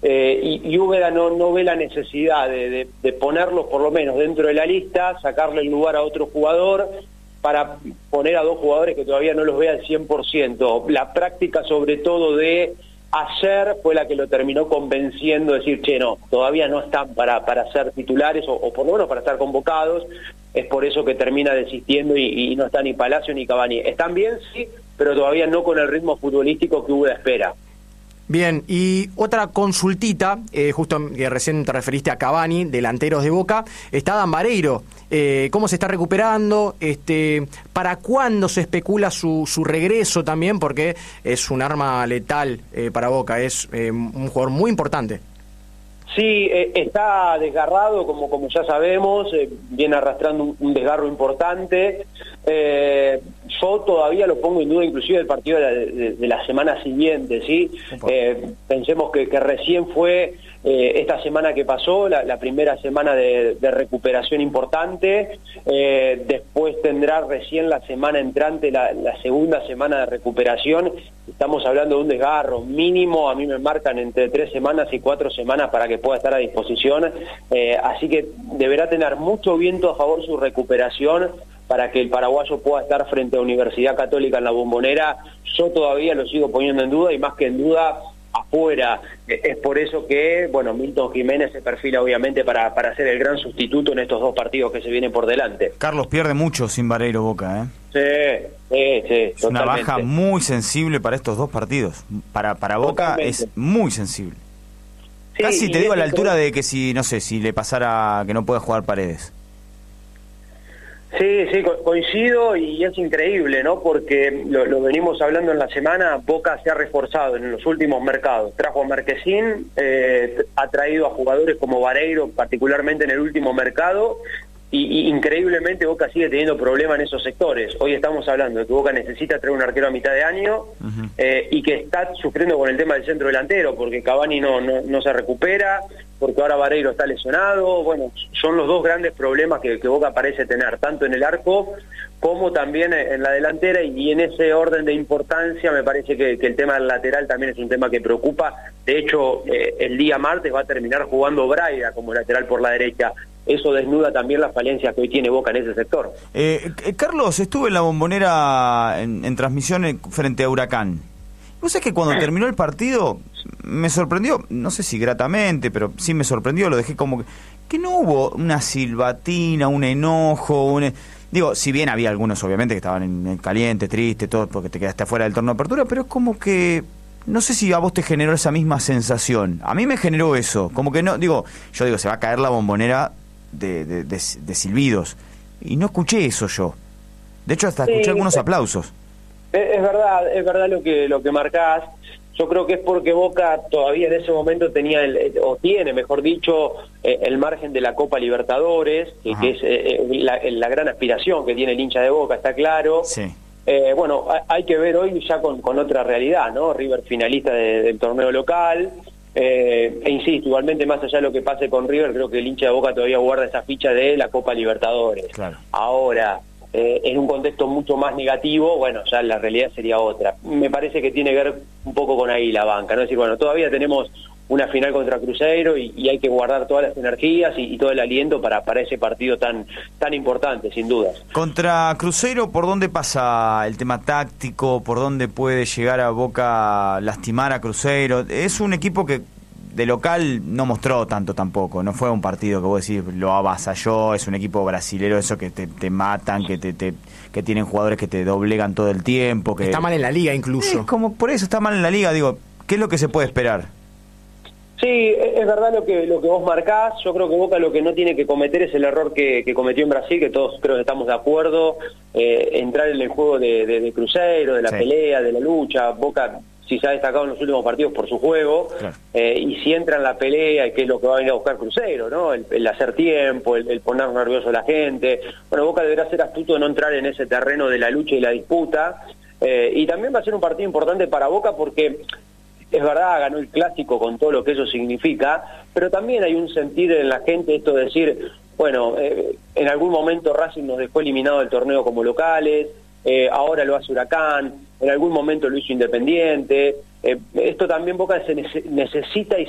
y Úbeda no ve la necesidad de ponerlos por lo menos dentro de la lista, sacarle el lugar a otro jugador para poner a dos jugadores que todavía no los ve al 100%. La práctica sobre todo de ayer fue la que lo terminó convenciendo, decir, che, no, todavía no están para ser titulares o por lo menos para estar convocados. Es por eso que termina desistiendo y no está ni Palacio ni Cavani. Están bien, sí, pero todavía no con el ritmo futbolístico que Úbeda espera. Bien, y otra consultita, justo que recién te referiste a Cavani, delanteros de Boca, está Dan Vareiro. ¿Cómo se está recuperando? ¿Para cuándo se especula su regreso también? Porque es un arma letal para Boca, es un jugador muy importante. Sí, está desgarrado, como ya sabemos, viene arrastrando un desgarro importante. Yo todavía lo pongo en duda, inclusive el partido de la semana siguiente, ¿sí? Pensemos que recién fue esta semana que pasó, la primera semana de recuperación importante, después tendrá recién la semana entrante, la segunda semana de recuperación. Estamos hablando de un desgarro mínimo, a mí me marcan entre 3 semanas y 4 semanas para que pueda estar a disposición, así que deberá tener mucho viento a favor su recuperación para que el paraguayo pueda estar frente a Universidad Católica en la Bombonera. Yo todavía lo sigo poniendo en duda, y más que en duda, afuera. Es por eso que, bueno, Milton Jiménez se perfila obviamente para ser el gran sustituto en estos 2 partidos que se vienen por delante. Carlos, pierde mucho sin Vareiro Boca, ¿eh? Sí, es una baja muy sensible para estos 2 partidos. Para Boca totalmente. Es muy sensible. Sí, casi te digo a la altura de que si, no sé, si le pasara que no puede jugar Paredes. Sí, coincido, y es increíble, ¿no? Porque lo venimos hablando en la semana. Boca se ha reforzado en los últimos mercados. Trajo a Marquezín, ha traído a jugadores como Vareiro, particularmente en el último mercado, y increíblemente Boca sigue teniendo problemas en esos sectores. Hoy estamos hablando de que Boca necesita traer un arquero a mitad de año, y que está sufriendo con el tema del centro delantero, porque Cavani no se recupera, porque ahora Vareiro está lesionado. Bueno, son los 2 grandes problemas que Boca parece tener, tanto en el arco como también en la delantera, y en ese orden de importancia me parece que el tema del lateral también es un tema que preocupa. De hecho, el día martes va a terminar jugando Braida como lateral por la derecha. Eso desnuda también las falencias que hoy tiene Boca en ese sector. Carlos, estuve en la Bombonera en transmisión frente a Huracán. ¿Vos sabés que cuando terminó el partido me sorprendió, no sé si gratamente, pero sí me sorprendió, lo dejé como que no hubo una silbatina, un enojo, digo, si bien había algunos obviamente que estaban en caliente, triste, todo porque te quedaste afuera del torneo de apertura, pero es como que, no sé si a vos te generó esa misma sensación. A mí me generó eso, como que no, yo digo, se va a caer la Bombonera de silbidos, y no escuché eso yo. De hecho, hasta escuché algunos aplausos. Es verdad lo que marcás. Yo creo que es porque Boca todavía en ese momento tenía tiene, mejor dicho, el margen de la Copa Libertadores, que es la gran aspiración que tiene el hincha de Boca, está claro. Sí. Bueno, hay que ver hoy ya con otra realidad, ¿no? River finalista del torneo local. E insisto, igualmente, más allá de lo que pase con River, creo que el hincha de Boca todavía guarda esa ficha de la Copa Libertadores. Claro. Ahora, en un contexto mucho más negativo, bueno, ya la realidad sería otra. Me parece que tiene que ver un poco con ahí la banca, ¿no? Es decir, bueno, todavía tenemos una final contra Cruzeiro y hay que guardar todas las energías y todo el aliento para ese partido tan importante, sin dudas. Contra Cruzeiro, ¿por dónde pasa el tema táctico? ¿Por dónde puede llegar a Boca lastimar a Cruzeiro? Es un equipo que de local no mostró tanto tampoco, no fue un partido que vos decís lo avasalló, es un equipo brasilero, eso que te matan, que tienen jugadores que te doblegan todo el tiempo, que está mal en la liga incluso. Como por eso está mal en la liga, digo, ¿qué es lo que se puede esperar? Sí, es verdad lo que vos marcás. Yo creo que Boca lo que no tiene que cometer es el error que cometió en Brasil, que todos creo que estamos de acuerdo, entrar en el juego de Cruzeiro, de la pelea, de la lucha. Boca sí se ha destacado en los últimos partidos por su juego, claro. Y si entra en la pelea, que es lo que va a venir a buscar Cruzeiro, ¿no? El hacer tiempo, el poner nervioso a la gente. Bueno, Boca deberá ser astuto de no entrar en ese terreno de la lucha y la disputa, y también va a ser un partido importante para Boca porque es verdad, ganó el clásico con todo lo que eso significa, pero también hay un sentir en la gente esto de decir, bueno, en algún momento Racing nos dejó eliminado del torneo como locales, ahora lo hace Huracán, en algún momento lo hizo Independiente, esto también Boca necesita y